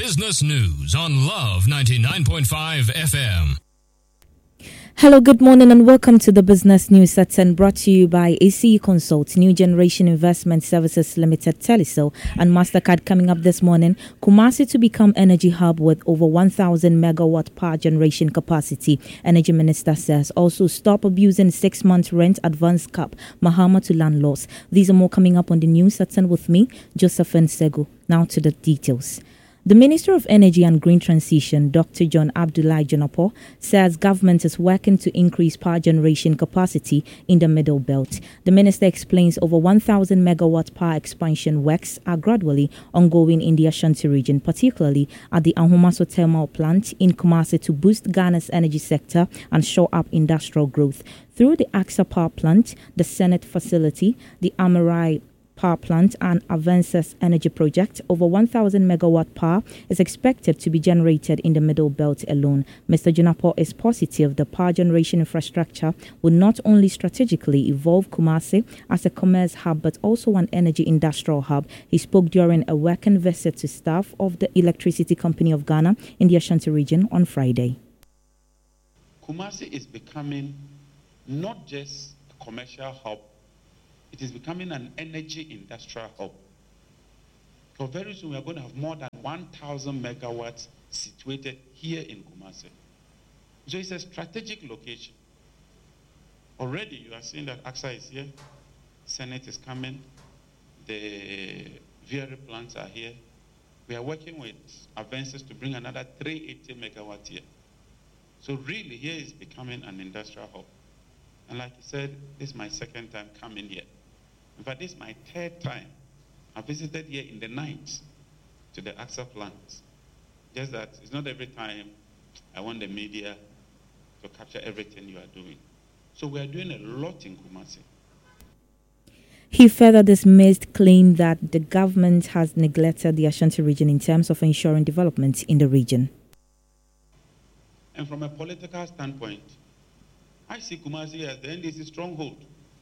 business news on Love 99.5 FM. Hello, good morning and welcome to the Business News Section brought to you by ACE Consult, New Generation Investment Services Limited, Telecel and MasterCard. Coming up this morning, Kumasi to become energy hub with over 1,000 megawatt power generation capacity. Energy Minister says also stop abusing 6-month rent advance cap, Mahama to landlords. These are more coming up on the news section with me, Josephine Segu. Now to the details. The Minister of Energy and Green Transition, Dr. John Abdullahi Jonapor, says government is working to increase power generation capacity in the Middle Belt. The minister explains over 1,000 megawatt power expansion works are gradually ongoing in the Ashanti region, particularly at the Ahomaso Thermal Plant in Kumasi to boost Ghana's energy sector and shore up industrial growth. Through the AXA Power Plant, the Senate Facility, the Amarai Power Plant and Avances Energy Project, over 1,000 megawatt power is expected to be generated in the Middle Belt alone. Mr. Jonapor is positive the power generation infrastructure will not only strategically evolve Kumasi as a commerce hub but also an energy industrial hub. He spoke during a working visit to staff of the Electricity Company of Ghana in the Ashanti region on Friday. Kumasi is becoming not just a commercial hub, it is becoming an energy industrial hub. For very soon, we are going to have more than 1,000 megawatts situated here in Kumasi. So it's a strategic location. Already, you are seeing that AXA is here, Senate is coming, the VRE plants are here. We are working with Avances to bring another 380 megawatts here. So really, here is becoming an industrial hub. And like I said, this is my second time coming here. In fact, this is my third time. I visited here in the night to the AXA plant. Just that it's not every time I want the media to capture everything you are doing. So we are doing a lot in Kumasi. He further dismissed claim that the government has neglected the Ashanti region in terms of ensuring development in the region. And from a political standpoint, I see Kumasi as the NDC stronghold.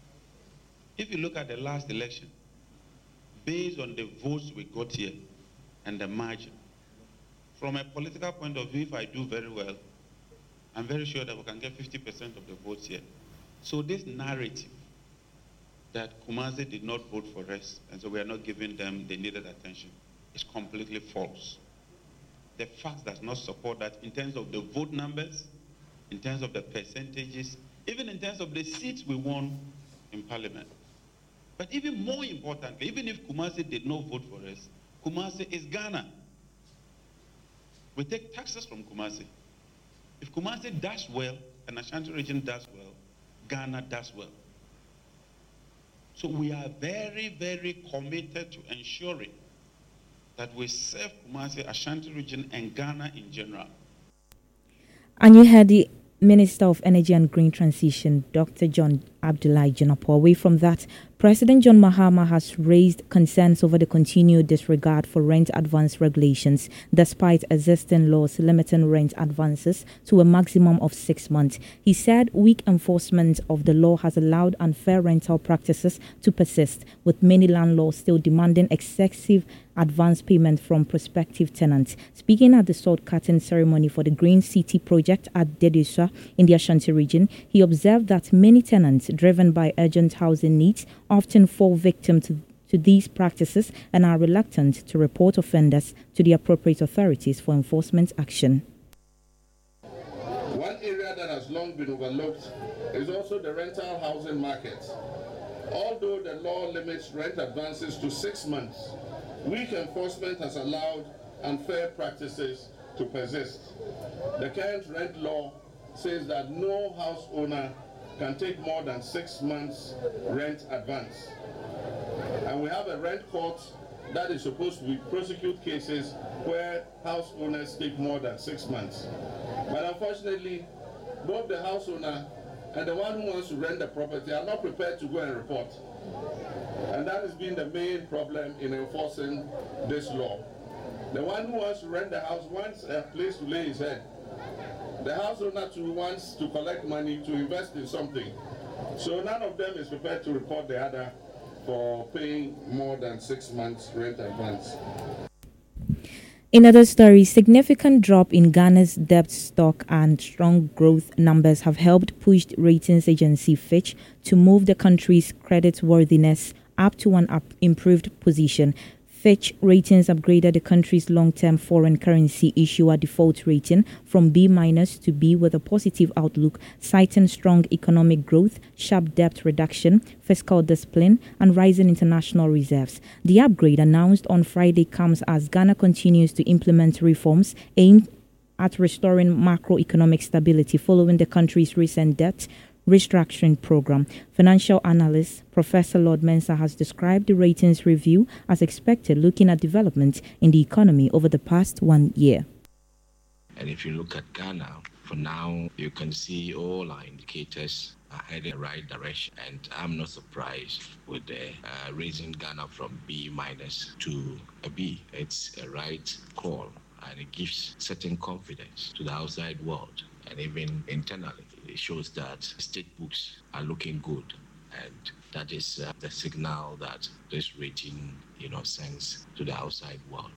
If you look at the last election, based on the votes we got here and the margin, from a political point of view, if I do very well, I'm very sure that we can get 50% of the votes here. So this narrative that Kumasi did not vote for us, and so we are not giving them the needed attention, is completely false. The facts does not support that in terms of the vote numbers, in terms of the percentages, even in terms of the seats we won in parliament. But even more importantly, even if Kumasi did not vote for us, Kumasi is Ghana. We take taxes from Kumasi. If Kumasi does well and Ashanti region does well, Ghana does well. So we are very, very committed to ensuring that we serve Kumasi, Ashanti region, and Ghana in general. And you had the Minister of Energy and Green Transition, Dr. John Abdullahi Jonapor. Away from that, President John Mahama has raised concerns over the continued disregard for rent advance regulations, despite existing laws limiting rent advances to a maximum of 6 months. He said weak enforcement of the law has allowed unfair rental practices to persist, with many landlords still demanding excessive advance payment from prospective tenants. Speaking at the sword cutting ceremony for the Green City project at Dedesua in the Ashanti region, he observed that many tenants, driven by urgent housing needs, often fall victim to these practices and are reluctant to report offenders to the appropriate authorities for enforcement action. One area that has long been overlooked is also the rental housing market. Although the law limits rent advances to 6 months, weak enforcement has allowed unfair practices to persist. The current rent law says that no house owner can take more than 6 months rent advance. And we have a rent court that is supposed to prosecute cases where house owners take more than 6 months. But unfortunately, both the house owner and the one who wants to rent the property are not prepared to go and report. And that has been the main problem in enforcing this law. The one who wants to rent the house wants a place to lay his head. The house owner too wants to collect money to invest in something. So none of them is prepared to report the other for paying more than 6 months rent advance. In other stories, significant drop in Ghana's debt stock and strong growth numbers have helped push ratings agency Fitch to move the country's creditworthiness up to an improved position. Fitch Ratings upgraded the country's long-term foreign currency issuer default rating from B- to B with a positive outlook, citing strong economic growth, sharp debt reduction, fiscal discipline, and rising international reserves. The upgrade announced on Friday comes as Ghana continues to implement reforms aimed at restoring macroeconomic stability following the country's recent debt restructuring program. Financial analyst Professor Lord Mensah has described the ratings review as expected, looking at development in the economy over the past 1 year. And if you look at Ghana, for now, you can see all our indicators are heading in the right direction. And I'm not surprised with the raising Ghana from B- to a B. It's a right call, and it gives certain confidence to the outside world and even internally. It shows that state books are looking good, and that is the signal that this rating, sends to the outside world.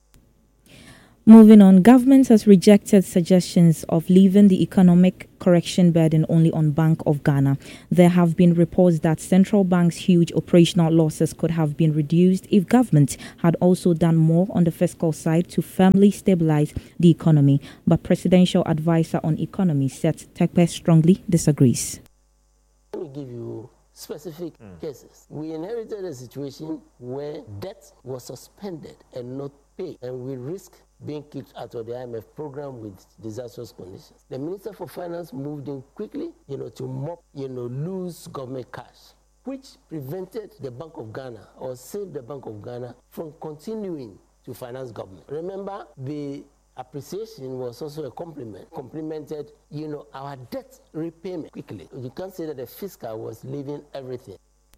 Moving on, government has rejected suggestions of leaving the economic correction burden only on Bank of Ghana. There have been reports that central bank's huge operational losses could have been reduced if government had also done more on the fiscal side to firmly stabilize the economy. But presidential advisor on economy, Seth Terkper, strongly disagrees. Let me give you specific cases. We inherited a situation where debt was suspended and not paid, and we risk being kicked out of the IMF program with disastrous conditions. The Minister for Finance moved in quickly, to mop, loose government cash, which prevented the Bank of Ghana or saved the Bank of Ghana from continuing to finance government. Remember, the appreciation was also a complemented, our debt repayment quickly. You can't say that the fiscal was leaving everything.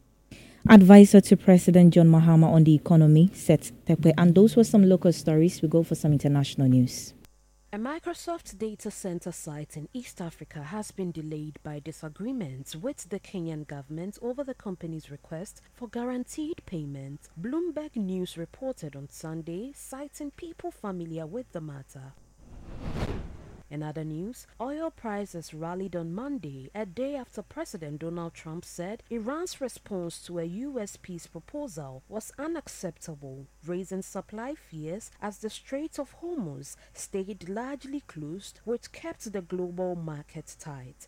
Advisor to President John Mahama on the economy, Seth Terkper. And those were some local stories. We go for some international news. A Microsoft data center site in East Africa has been delayed by disagreements with the Kenyan government over the company's request for guaranteed payment. Bloomberg News reported on Sunday, citing people familiar with the matter. In other news, oil prices rallied on Monday, a day after President Donald Trump said Iran's response to a U.S. peace proposal was unacceptable, raising supply fears as the Strait of Hormuz stayed largely closed, which kept the global market tight.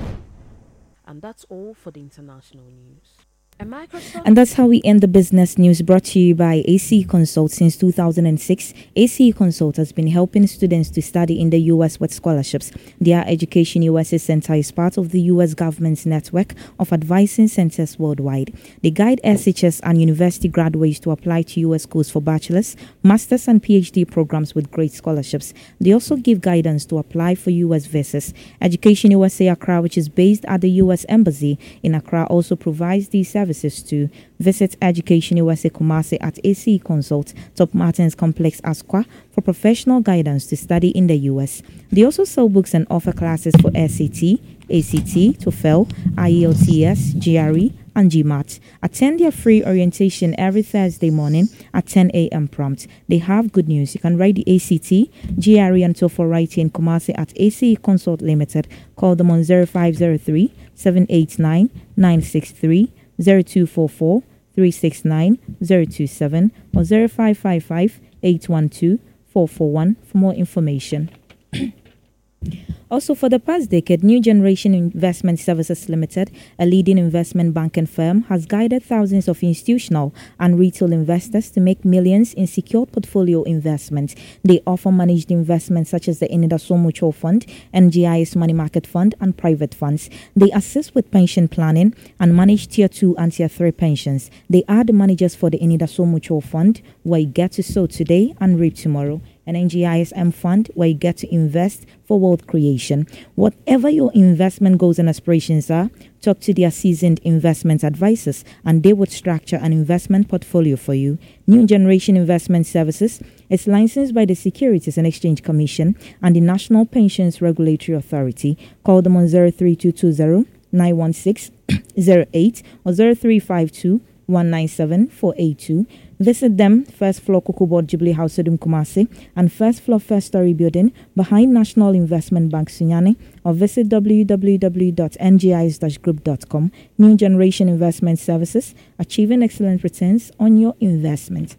And that's all for the international news. And that's how we end the business news, brought to you by ACE Consult. Since 2006, ACE Consult has been helping students to study in the U.S. with scholarships. Their Education USA Center is part of the U.S. government's network of advising centers worldwide. They guide SHS and university graduates to apply to U.S. schools for bachelor's, master's, and PhD programs with great scholarships. They also give guidance to apply for U.S. visas. Education USA Accra, which is based at the U.S. Embassy in Accra, also provides these services to visit Education USA Kumasi at ACE Consult, Top Martins Complex, Asqua, for professional guidance to study in the U.S. They also sell books and offer classes for SAT, ACT, TOEFL, IELTS, GRE, and GMAT. Attend their free orientation every Thursday morning at 10 a.m. prompt. They have good news. You can write the ACT, GRE, and TOEFL writing in Kumasi at ACE Consult Limited. Call them on 0503 789 963. 0244 369 027 or 0555 812 441 for more information. Also, for the past decade, New Generation Investment Services Limited, a leading investment banking firm, has guided thousands of institutional and retail investors to make millions in secured portfolio investments. They offer managed investments such as the Enidaso Mutual Fund, NGIS Money Market Fund, and private funds. They assist with pension planning and manage Tier 2 and Tier 3 pensions. They are the managers for the Enidaso Mutual Fund, where you get to sow today and reap tomorrow. An NGISM fund where you get to invest for wealth creation. Whatever your investment goals and aspirations are, talk to their seasoned investment advisors and they would structure an investment portfolio for you. New Generation Investment Services is licensed by the Securities and Exchange Commission and the National Pensions Regulatory Authority. Call them on 03220 916 08 or 0352 197-482. Visit them, first floor Kokoboard Jubilee House, Odum Kumasi, and first floor First Story Building behind National Investment Bank, Sunyani, or visit www.ngis-group.com. New Generation Investment Services, achieving excellent returns on your investment.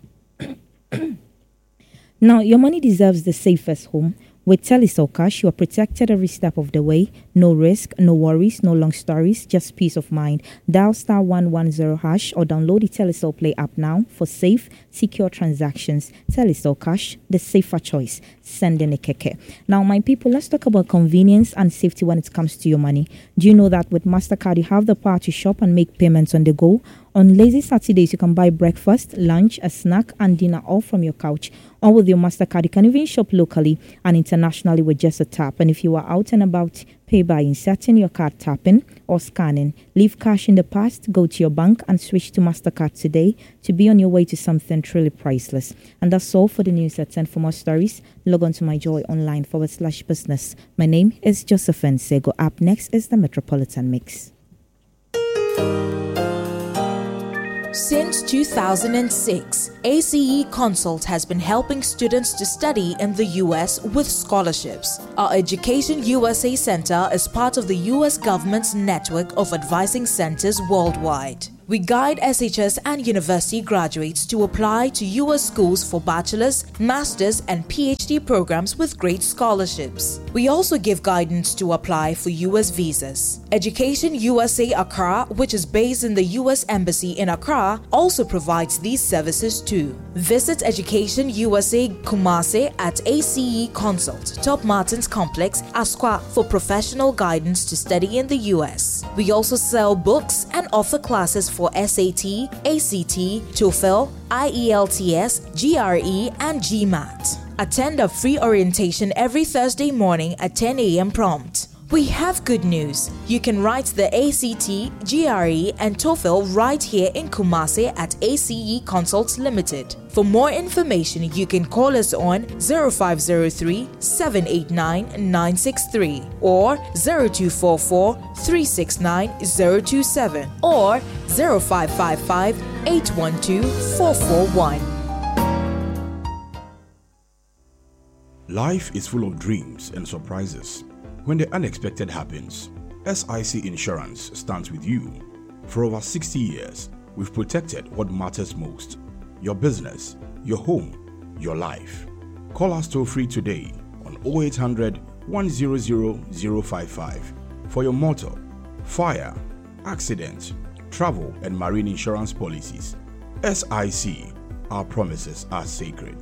Now, your money deserves the safest home. With Telecel Cash, you are protected every step of the way. No risk, no worries, no long stories, just peace of mind. Dial *110# or download the Telecel Play app now for safe, secure transactions. Telecel Cash, the safer choice. Send in a keke. Now, my people, let's talk about convenience and safety when it comes to your money. Do you know that with MasterCard, you have the power to shop and make payments on the go? On lazy Saturdays, you can buy breakfast, lunch, a snack, and dinner all from your couch. Or with your MasterCard, you can even shop locally and internationally with just a tap. And if you are out and about, pay by inserting your card tapping or scanning. Leave cash in the past, go to your bank and switch to MasterCard today to be on your way to something truly priceless. And that's all for the news at 10. For more stories, log on to myjoyonline.com/business. My name is Josephine Sego. Up next is the Metropolitan Mix. Since 2006, ACE Consult has been helping students to study in the U.S. with scholarships. Our Education USA Center is part of the U.S. government's network of advising centers worldwide. We guide SHS and university graduates to apply to U.S. schools for bachelor's, master's, and PhD programs with great scholarships. We also give guidance to apply for U.S. visas. Education USA Accra, which is based in the U.S. Embassy in Accra, also provides these services too. Visit Education USA Kumasi at ACE Consult, Top Martins Complex, Asqua, for professional guidance to study in the U.S. We also sell books and offer classes for SAT, ACT, TOEFL, IELTS, GRE, and GMAT. Attend a free orientation every Thursday morning at 10 a.m. prompt. We have good news. You can write the ACT, GRE, and TOEFL right here in Kumasi at ACE Consults Limited. For more information, you can call us on 0503-789-963 or 0244-369-027 or 0555-812-441. Life is full of dreams and surprises. When the unexpected happens, SIC Insurance stands with you. For over 60 years, we've protected what matters most: your business, your home, your life. Call us toll free today on 0800 100 055 for your motor, fire, accident, travel, and marine insurance policies. SIC, our promises are sacred.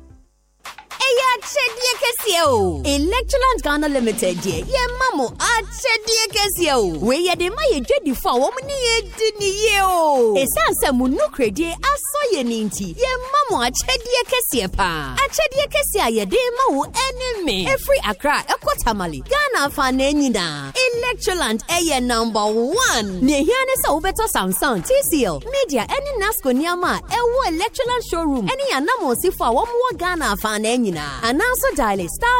Electroland Ghana Limited, ye mamo achedie kesio. We ye de ma ye dwedi fa wo mni ye dini ye o. Esanse mu no kredi aso ye ninti. Ye mamo achedie kesie pa. Achedie kesia ye de ma wo enemy. Every Accra ekotamali. Ghana fa na nyina. Electroland eye number 1. Ne hiane sa ubeto Samsung, TCL, Media, any Nasco Niama, ewo Electroland showroom. Any anamo si fa wo mo Ghana fa na nyina. And also dial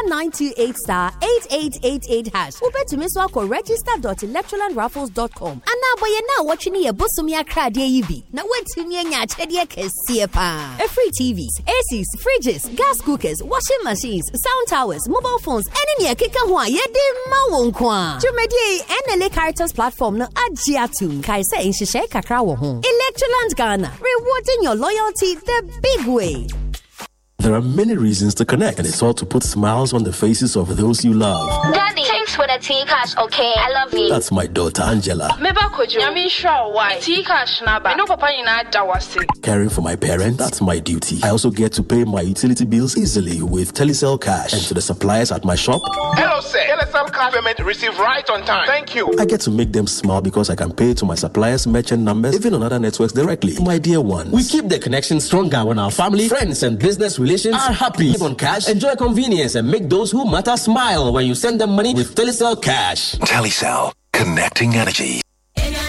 *928*8888#. Ube to miss wako register.electrolandraffles.com. And now boy now watching ye busumia krade yibi. Na wait me nya chedie kesie pa. Free TVs, ACs, fridges, gas cookers, washing machines, sound towers, mobile phones, any near kika hwa ye de ma wonkwa. Jumedie NLA Caritas platform no agiatum. Kai say in shishe kakra wo ho. Electroland Ghana, rewarding your loyalty the big way. There are many reasons to connect, and it's all to put smiles on the faces of those you love. Daddy, thanks for the tea cash, okay? I love you. That's my daughter, Angela. Caring for my parents, that's my duty. I also get to pay my utility bills easily with Telecel Cash. And to the suppliers at my shop, hello, sir. Telecel Cash payment received right on time. Thank you. I get to make them smile because I can pay to my suppliers' merchant numbers, even on other networks directly. My dear ones, we keep the connection stronger when our family, friends, and business relations are happy. Live on cash, enjoy convenience, and make those who matter smile when you send them money with Telecel Cash. Telecel, connecting energy.